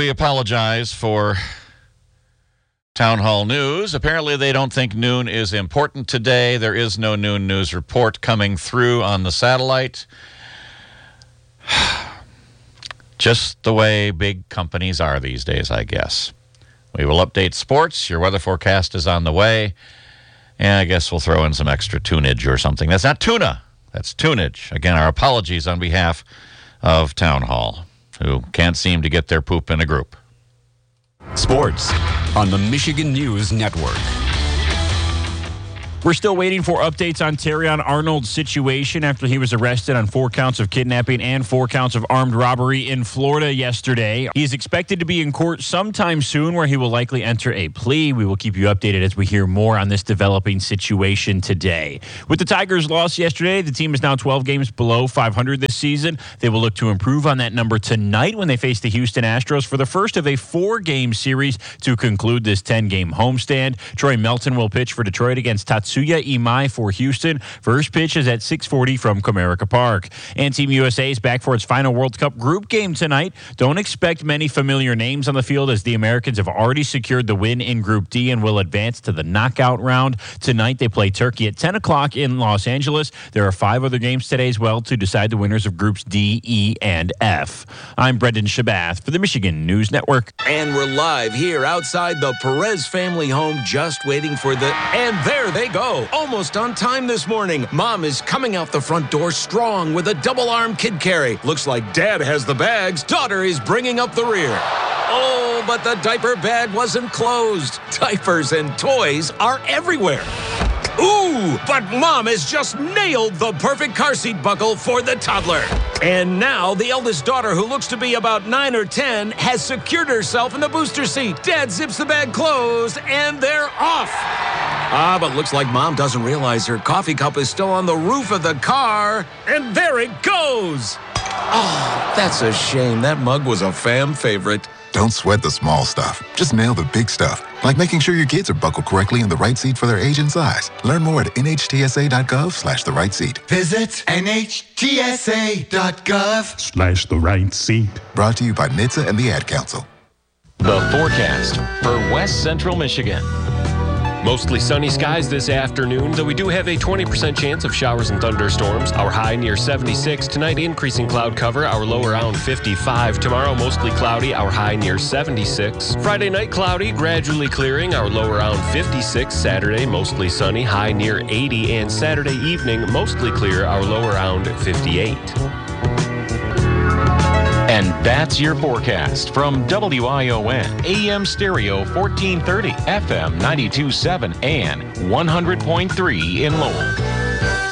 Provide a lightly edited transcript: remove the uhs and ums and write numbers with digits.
we apologize for Town Hall News. Apparently, they don't think noon is important today. There is no noon news report coming through on the satellite. Just the way big companies are these days, I guess. We will update sports. Your weather forecast is on the way. And I guess we'll throw in some extra tunage or something. That's not tuna. That's tunage. Again, our apologies on behalf of Town Hall, who can't seem to get their poop in a group. Sports on the Michigan News Network. We're still waiting for updates on Terrion Arnold's situation after he was arrested on 4 counts of kidnapping and 4 counts of armed robbery in Florida yesterday. He is expected to be in court sometime soon where he will likely enter a plea. We will keep you updated as we hear more on this developing situation today. With the Tigers' loss yesterday, the team is now 12 games below 500 this season. They will look to improve on that number tonight when they face the Houston Astros for the first of a 4-game series to conclude this 10-game homestand. Troy Melton will pitch for Detroit against Tatsuya Imai for Houston. First pitch is at 6:40 from Comerica Park. And Team USA is back for its final World Cup group game tonight. Don't expect many familiar names on the field as the Americans have already secured the win in Group D and will advance to the knockout round. Tonight they play Turkey at 10 o'clock in Los Angeles. There are 5 other games today as well to decide the winners of Groups D, E, and F. I'm Brendan Shabath for the Michigan News Network. And we're live here outside the Perez family home, just waiting for and there they go. Almost on time this morning. Mom is coming out the front door strong with a double-arm kid carry. Looks like Dad has the bags. Daughter is bringing up the rear. Oh, but the diaper bag wasn't closed. Diapers and toys are everywhere. Ooh, but Mom has just nailed the perfect car seat buckle for the toddler. And now the eldest daughter, who looks to be about 9 or 10, has secured herself in the booster seat. Dad zips the bag closed, and they're off. But looks like Mom doesn't realize her coffee cup is still on the roof of the car. And there it goes. Oh, that's a shame. That mug was a fam favorite. Don't sweat the small stuff. Just nail the big stuff, like making sure your kids are buckled correctly in the right seat for their age and size. Learn more at nhtsa.gov/the right seat. Visit nhtsa.gov/the right seat. Brought to you by NHTSA and the Ad Council. The forecast for West Central Michigan. Mostly sunny skies this afternoon, though we do have a 20% chance of showers and thunderstorms. Our high near 76. Tonight, increasing cloud cover. Our low around 55. Tomorrow, mostly cloudy. Our high near 76. Friday night, cloudy, gradually clearing. Our low around 56. Saturday, mostly sunny. High near 80. And Saturday evening, mostly clear. Our low around 58. And that's your forecast from WION, AM Stereo 1430, FM 92.7, and 100.3 in Lowell.